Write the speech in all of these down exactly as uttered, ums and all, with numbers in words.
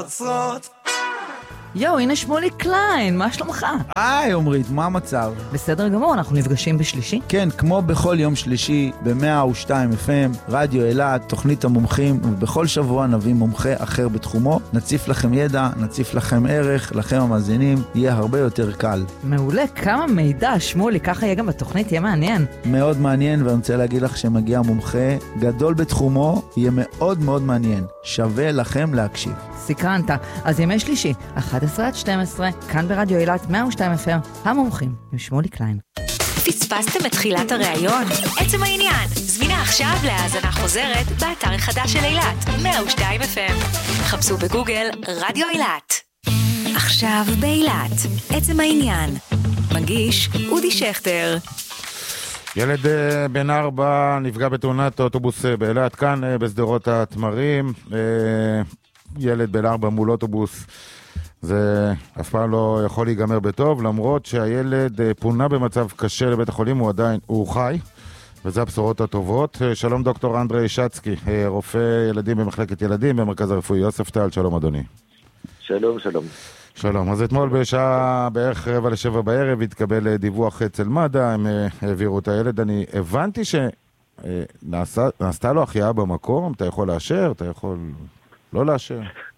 יוצרות. יו, הנה שמולי קליין, מה שלומך? היי, עומרית, מה המצב? בסדר גמור, אנחנו נפגשים בשלישי? כן, כמו בכל יום שלישי, ב-מאה ושתיים אף אם, רדיו אילת, תוכנית המומחים, ובכל שבוע נביא מומחה אחר בתחומו, נציף לכם ידע, נציף לכם ערך, לכם המאזינים, יהיה הרבה יותר קל. מעולה, כמה מידע, שמולי, ככה יהיה גם בתוכנית, יהיה מעניין. מאוד מעניין, ואני רוצה להגיד לך שמגיע מומחה גדול בתחומו, יהיה מאוד מאוד מעניין. שווה לכם להקשיב. סקרנת, אז ימי שלישי, אחת עשרה עד שתים עשרה, כאן ברדיו אילת מאה ושתיים אף אם, המומחים, עם שמולי קליין. פספסתם את תחילת הראיון? עצם העניין, זמינה עכשיו להאזנה חוזרת באתר החדש של אילת, מאה ושתיים אף אם. חפשו בגוגל רדיו אילת. עכשיו באילת, עצם העניין. מגיש אודי שכטר. ילד בן ארבע נפגע בתאונת אוטובוס באילת, כאן בסדרות התמרים. ילד בן ארבע מול אוטובוס, זה אף פעם לא יכול להיגמר בטוב, למרות שהילד פונה במצב קשה לבית החולים, הוא עדיין, הוא חי, וזה הבשורות הטובות. שלום דוקטור אנדרי שצקי, רופא ילדים במחלקת ילדים במרכז הרפואי יוספטל, שלום אדוני. שלום, שלום. שלום, אז אתמול בשעה בערך רבע לשבע בערב התקבל דיווח אצל מד"א, הם העבירו את הילד. אני הבנתי שנעשתה לו החייאה במקום, אתה יכול לאשר, אתה יכול לא לאשר?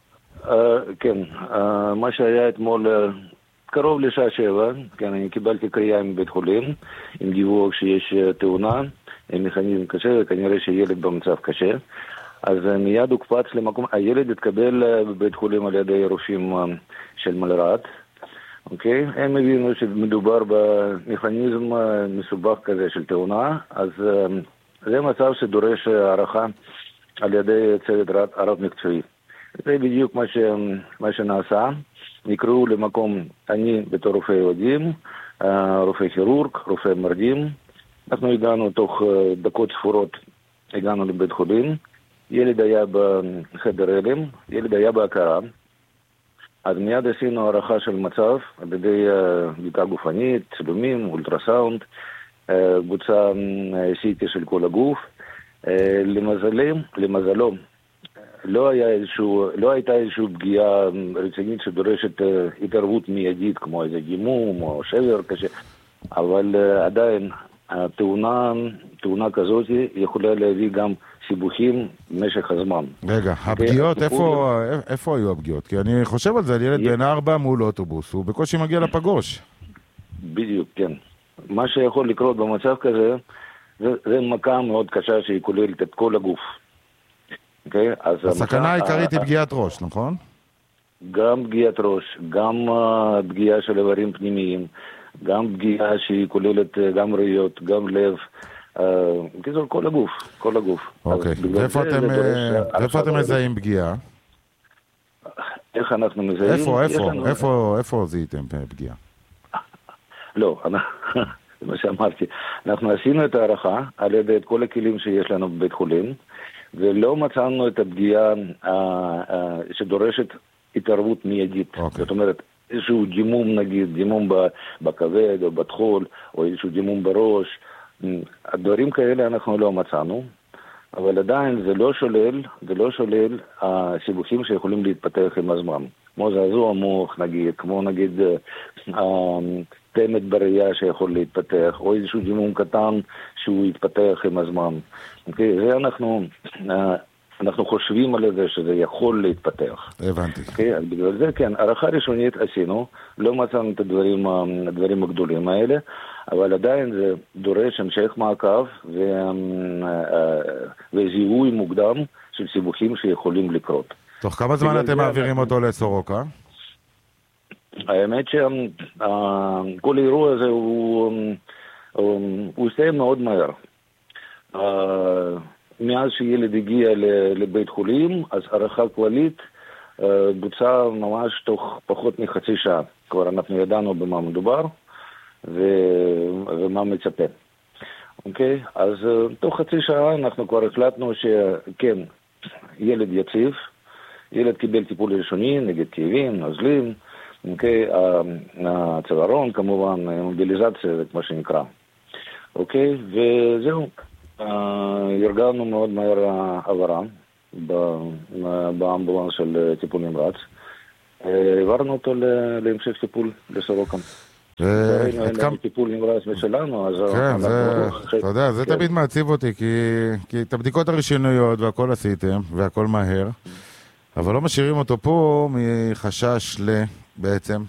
כן, מה שהיה אתמול קרוב לשעה שבע, כן, אני קיבלתי קריאה מבית חולים, עם דיווח שיש תאונה, עם מכניזם קשה, וכנראה שילד במצב קשה. אז מיד הוקפץ למקום, הילד התקבל בבית חולים על ידי רופאים של מלר"ד, אוקיי? הם הבינו שמדובר במכניזם מסובך כזה של תאונה, אז זה מצב שדורש הערכה על ידי צוות רב מקצועי. זה בדיוק מה, ש... מה שנעשה. נקראו למקום, אני בתור רופא ילדים, רופא כירורג, רופא מרדים. אנחנו הגענו תוך דקות ספורות, הגענו לבית חולים. ילד היה בחדר הלם, ילד היה בהכרה. אז מיד עשינו הערכה של מצב על ידי בדיקה גופנית, צילומים, אולטרסאונד, בוצע סי טי של כל הגוף. למזלם, למזלו, לא היה איזשהו, לא הייתה איזושהי פגיעה רצינית שדורשת התערבות מיידית, כמו איזה גימום או שבר קשה, אבל עדיין התאונה, תאונה כזאת יכולה להביא גם סיבוכים במשך הזמן. רגע, הפגיעות, איפה, איפה היו הפגיעות? כי אני חושב על זה, ילד בן ארבע מול אוטובוס, הוא בקושי מגיע לפגוש. בדיוק, כן. מה שיכול לקרות במצב כזה, זה, זה מכה מאוד קשה שהיא כוללת את כל הגוף. Okay, אז הסכנה העיקרית היא פגיעת ראש, נכון? גם פגיעת ראש, גם uh, פגיעה של איברים פנימיים, גם פגיעה שהיא כוללת uh, גם ראיות, גם לב, uh, כזו כל הגוף, כל הגוף. אוקיי, ואיפה אתם, איפה אתם מזהים פגיעה? איך אנחנו מזהים? איפה, איפה, לנו... איפה, איפה זיהיתם פגיעה? לא, זה מה שאמרתי. אנחנו עשינו את הערכה על ידי את כל הכלים שיש לנו בבית חולים, ולא מצאנו את הפגיעה שדורשת התערבות מיידית. Okay. זאת אומרת, איזשהו דימום נגיד, דימום בכבד או בתחול, או איזשהו דימום בראש. הדברים כאלה אנחנו לא מצאנו, אבל עדיין זה לא שולל, זה לא שולל הסיבוכים שיכולים להתפתח עם הזמן. כמו זעזוע מוח נגיד, כמו נגיד תמת בראייה שיכול להתפתח, או איזשהו דימום קטן שהוא יתפתח עם הזמן. אוקיי, זה אנחנו, אנחנו חושבים על זה שזה יכול להתפתח. הבנתי. אוקיי, בגלל זה כן, הערכה ראשונית עשינו, לא מצאנו את הדברים, הדברים הגדולים האלה, אבל עדיין זה דורש המשך מעקב וזיהוי מוקדם של סיבוכים שיכולים לקרות. תוך כמה זמן אתם מעבירים אותו לסורוקה? האמת שכל האירוע הזה הוא עושה מאוד מהר. מאז שילד הגיע לבית חולים, אז הערכה כללית בוצעה ממש תוך פחות מחצי שעה. כבר אנחנו ידענו במה מדובר ומה מצפה. אוקיי? אז תוך חצי שעה אנחנו כבר החלטנו שכן, ילד יציב, ילד קיבל טיפול ראשוני נגד כאבים, נוזלים, אוקיי, הצווארון כמובן, מוביליזציה, זה כמו שנקרא. אוקיי, וזהו, ארגנו מאוד מהר העברה באמבולנס של טיפול נמרץ. העברנו אותו להמשך טיפול לסורוקה. טיפול נמרץ משלנו, אז... כן, אתה יודע, זה תמיד מעציב אותי, כי את הבדיקות הראשוניות והכל עשיתם, והכל מהר, אבל לא משאירים אותו פה מחשש ל... בעצם,